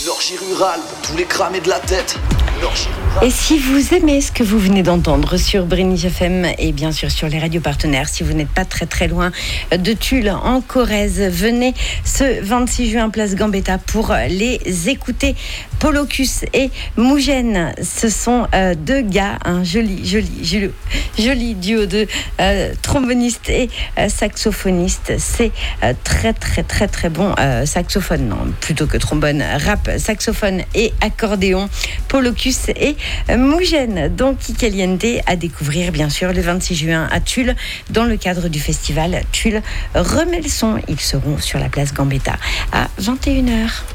L'orgie rurale pour tous les cramés de la tête. Et si vous aimez ce que vous venez d'entendre sur Brénig FM et bien sûr sur les radios partenaires, si vous n'êtes pas très très loin de Tulle en Corrèze, venez ce 26 juin place Gambetta pour les écouter. Polocus et Mougène, ce sont deux gars, un joli duo de trombonistes et saxophonistes. C'est très très très très bon saxophone, non, plutôt que trombone, rap, saxophone et accordéon. Polocus et Mougène, donc Caliente, à découvrir bien sûr le 26 juin à Tulle dans le cadre du festival Tulle Remet le son. Ils seront sur la place Gambetta à 21h.